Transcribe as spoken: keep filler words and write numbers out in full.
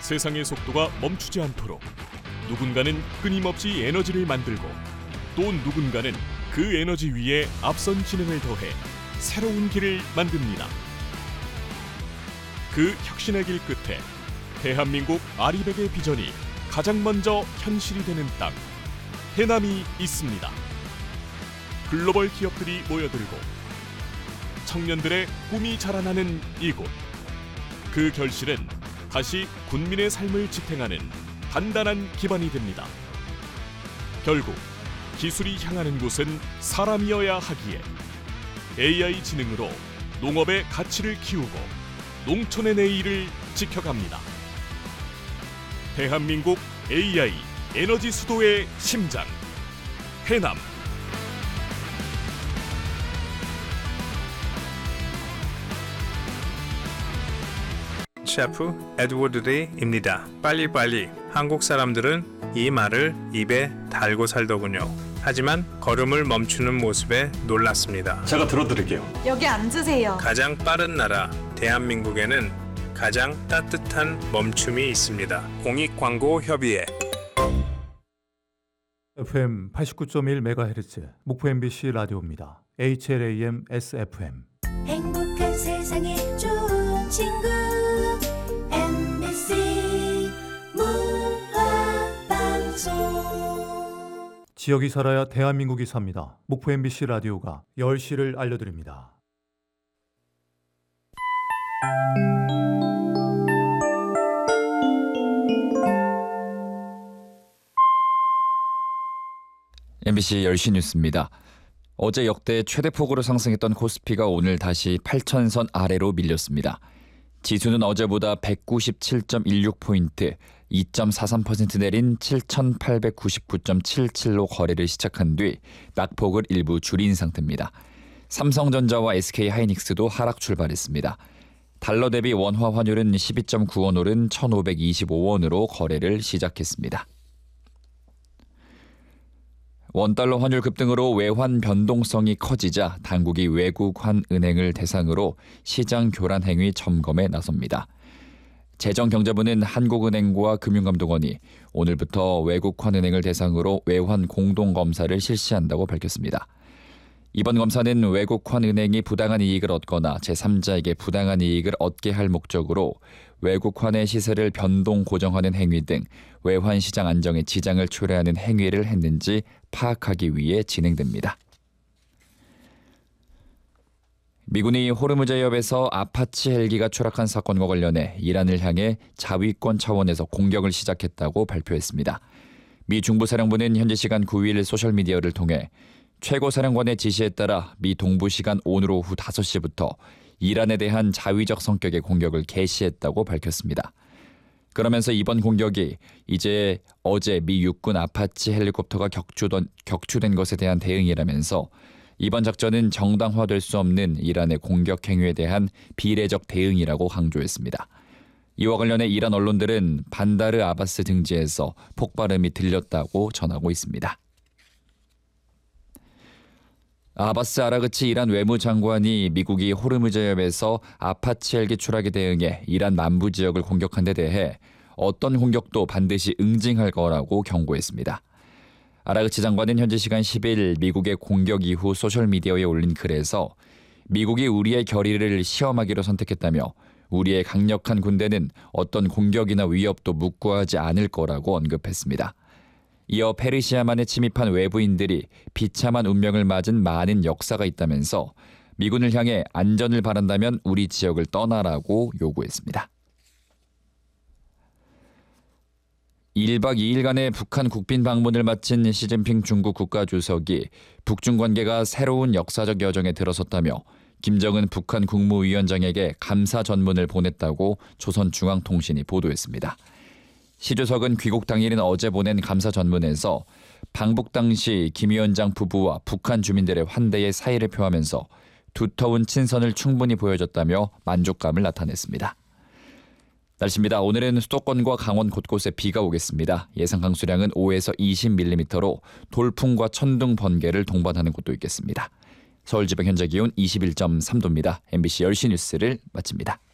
세상의 속도가 멈추지 않도록 누군가는 끊임없이 에너지를 만들고 또 누군가는 그 에너지 위에 앞선 지능을 더해 새로운 길을 만듭니다. 그 혁신의 길 끝에 대한민국 아리백의 비전이 가장 먼저 현실이 되는 땅, 해남이 있습니다. 글로벌 기업들이 모여들고 청년들의 꿈이 자라나는 이곳. 그 결실은 다시 군민의 삶을 지탱하는 단단한 기반이 됩니다. 결국 기술이 향하는 곳은 사람이어야 하기에 에이아이 지능으로 농업의 가치를 키우고 농촌의 내일을 지켜갑니다. 대한민국 에이아이 에너지 수도의 심장, 해남. 셰프 에드워드 레이입니다. 빨리빨리. 한국 사람들은 이 말을 입에 달고 살더군요. 하지만 걸음을 멈추는 모습에 놀랐습니다. 제가 들어드릴게요. 여기 앉으세요. 가장 빠른 나라 대한민국에는 가장 따뜻한 멈춤이 있습니다. 공익광고협의회. 에프엠 팔십구 점 일 메가헤르츠 목포 엠비씨 라디오입니다. 에이치엘에이엠 에스에프엠. 행복한 세상에 좋은 친구 엠비씨 문화방송. 지역이 살아야 대한민국이 삽니다. 목포 엠비씨 라디오가 열 시를 알려드립니다. 엠비씨 열 시 뉴스입니다. 어제 역대 최대폭으로 상승했던 코스피가 오늘 다시 팔천 선 아래로 밀렸습니다. 지수는 어제보다 백구십칠 점 일육 포인트, 이 점 사삼 퍼센트 내린 칠천팔백구십구 점 칠칠로 거래를 시작한 뒤 낙폭을 일부 줄인 상태입니다. 삼성전자와 에스케이하이닉스도 하락 출발했습니다. 달러 대비 원화 환율은 십이 점 구 원 오른 천오백이십오 원으로 거래를 시작했습니다. 원달러 환율 급등으로 외환 변동성이 커지자 당국이 외국환 은행을 대상으로 시장 교란 행위 점검에 나섭니다. 재정경제부는 한국은행과 금융감독원이 오늘부터 외국환 은행을 대상으로 외환 공동검사를 실시한다고 밝혔습니다. 이번 검사는 외국환 은행이 부당한 이익을 얻거나 제삼자에게 부당한 이익을 얻게 할 목적으로 외국환의 시세를 변동 고정하는 행위 등 외환 시장 안정에 지장을 초래하는 행위를 했는지 파악하기 위해 진행됩니다. 미군이 호르무즈 해협에서 아파치 헬기가 추락한 사건과 관련해 이란을 향해 자위권 차원에서 공격을 시작했다고 발표했습니다. 미 중부사령부는 현지 시간 구 일 소셜미디어를 통해 최고사령관의 지시에 따라 미 동부시간 오늘 오후 다섯 시부터 이란에 대한 자위적 성격의 공격을 개시했다고 밝혔습니다. 그러면서 이번 공격이 이제 어제 미 육군 아파치 헬리콥터가 격추된, 격추된 것에 대한 대응이라면서 이번 작전은 정당화될 수 없는 이란의 공격 행위에 대한 비례적 대응이라고 강조했습니다. 이와 관련해 이란 언론들은 반다르 아바스 등지에서 폭발음이 들렸다고 전하고 있습니다. 아바스 아라그치 이란 외무장관이 미국이 호르무즈 해협에서 아파치 헬기 추락에 대응해 이란 남부 지역을 공격한 데 대해 어떤 공격도 반드시 응징할 거라고 경고했습니다. 아라그치 장관은 현지 시간 십 일 미국의 공격 이후 소셜미디어에 올린 글에서 미국이 우리의 결의를 시험하기로 선택했다며 우리의 강력한 군대는 어떤 공격이나 위협도 묵과하지 않을 거라고 언급했습니다. 이어 페르시아만에 침입한 외부인들이 비참한 운명을 맞은 많은 역사가 있다면서 미군을 향해 안전을 바란다면 우리 지역을 떠나라고 요구했습니다. 일 박 이 일간의 북한 국빈 방문을 마친 시진핑 중국 국가주석이 북중 관계가 새로운 역사적 여정에 들어섰다며 김정은 북한 국무위원장에게 감사 전문을 보냈다고 조선중앙통신이 보도했습니다. 시 주석은 귀국 당일인 어제 보낸 감사 전문에서 방북 당시 김 위원장 부부와 북한 주민들의 환대에 사의를 표하면서 두터운 친선을 충분히 보여줬다며 만족감을 나타냈습니다. 날씨입니다. 오늘은 수도권과 강원 곳곳에 비가 오겠습니다. 예상 강수량은 오에서 이십 밀리미터로 돌풍과 천둥, 번개를 동반하는 곳도 있겠습니다. 서울 지방 현재 기온 이십일 점 삼 도입니다. 엠비씨 열 시 뉴스를 마칩니다.